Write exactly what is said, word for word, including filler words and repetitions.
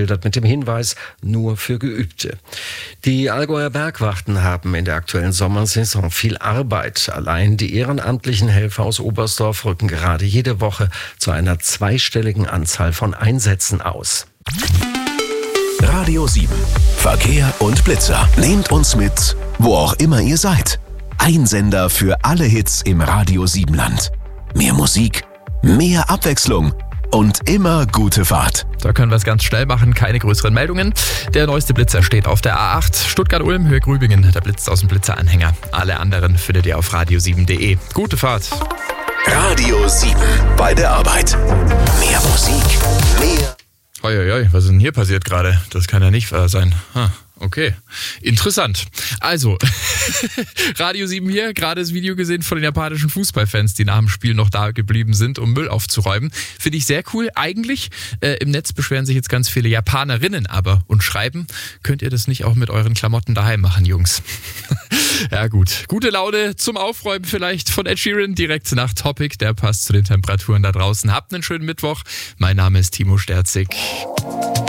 geschildert mit dem Hinweis, nur für Geübte. Die Allgäuer Bergwachten haben in der aktuellen Sommersaison viel Arbeit. Allein die ehrenamtlichen Helfer aus Oberstdorf rücken gerade jede Woche zu einer zweistelligen Anzahl von Einsätzen aus. Radio sieben. Verkehr und Blitzer. Nehmt uns mit, wo auch immer ihr seid. Ein Sender für alle Hits im Radio sieben Land. Mehr Musik, mehr Abwechslung und immer gute Fahrt. Da können wir es ganz schnell machen, keine größeren Meldungen. Der neueste Blitzer steht auf der A acht, Stuttgart-Ulm, Höhe Grübingen. Der blitzt aus dem Blitzeranhänger. Alle anderen findet ihr auf radio sieben punkt de. Gute Fahrt. Radio sieben. Bei der Arbeit. Mehr Musik, mehr... Uiuiui, was ist denn hier passiert gerade? Das kann ja nicht wahr sein. Huh. Okay, interessant. Also, Radio sieben hier, gerade das Video gesehen von den japanischen Fußballfans, die nach dem Spiel noch da geblieben sind, um Müll aufzuräumen. Finde ich sehr cool. Eigentlich, äh, im Netz beschweren sich jetzt ganz viele Japanerinnen aber und schreiben, könnt ihr das nicht auch mit euren Klamotten daheim machen, Jungs? Ja gut, gute Laune zum Aufräumen vielleicht von Ed Sheeran, direkt nach Topic, der passt zu den Temperaturen da draußen. Habt einen schönen Mittwoch. Mein Name ist Timo Sterzig.